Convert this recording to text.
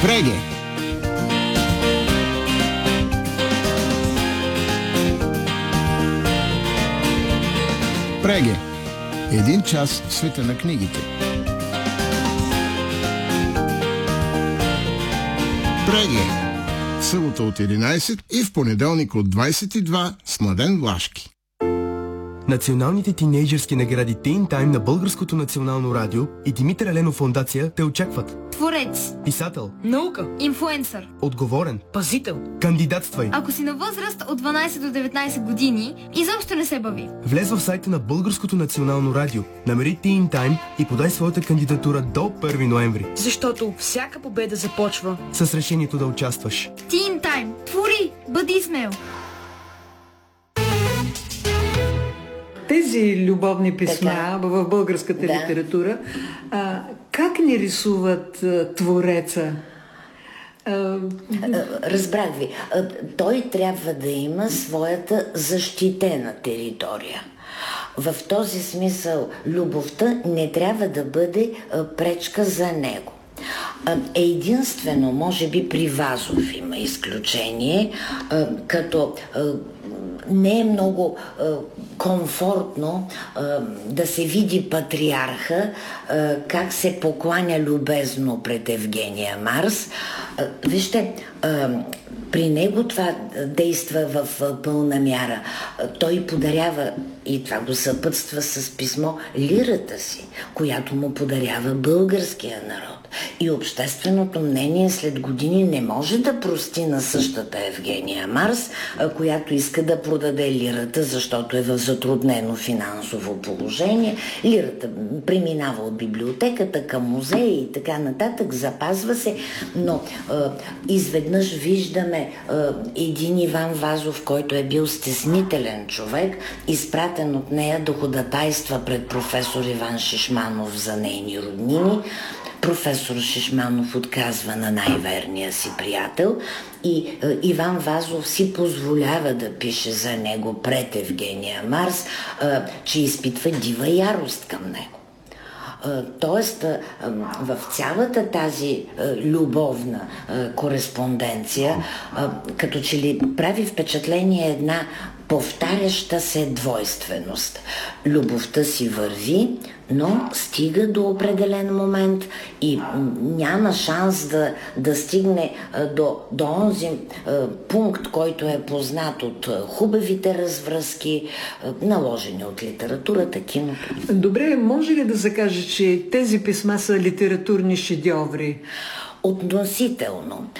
Преге! Преге! Един час в света на книгите. Преге! В събота от 11 и в понеделник от 22 с Младен Влашки. Националните тинейджърски награди Teen Time на Българското национално радио и Димитър Еленов фондация те очакват. Творец, писател, наука, инфлуенсър, отговорен, пазител. Кандидатствай. Ако си на възраст от 12 до 19 години, изобщо не се бави. Влез в сайта на Българското национално радио, намери Teen Time и подай своята кандидатура до 1 ноември. Защото всяка победа започва с решението да участваш. Teen Time. Твори, бъди смел. Тези любовни писма в българската литература, как ни рисуват твореца? Разбрах ви. Той трябва да има своята защитена територия. В този смисъл любовта не трябва да бъде пречка за него. Единствено, може би при Вазов има изключение, като не е много комфортно да се види патриарха как се покланя любезно пред Евгения Марс. Вижте, при него това действа в пълна мяра. Той подарява, и това го съпътства с писмо, лирата си, която му подарява българския народ. И общественото мнение след години не може да прости на същата Евгения Марс, която иска да продаде лирата, защото е в затруднено финансово положение. Лирата преминава от библиотеката към музея и така нататък, запазва се, но изведнъж виждаме един Иван Вазов, който е бил стеснителен човек, изпратен от нея да ходатайства пред професор Иван Шишманов за нейни роднини. Професор Шишманов отказва на най-верния си приятел и Иван Вазов си позволява да пише за него пред Евгения Марс, че изпитва дива ярост към него. Тоест, в цялата тази любовна кореспонденция, като че ли прави впечатление една повтаряща се двойственост. Любовта си върви, но стига до определен момент и няма шанс да стигне до онзи пункт, който е познат от хубавите развръзки, наложени от литературата, киното. Добре, може ли да се каже, че тези писма са литературни шедьоври? Относително.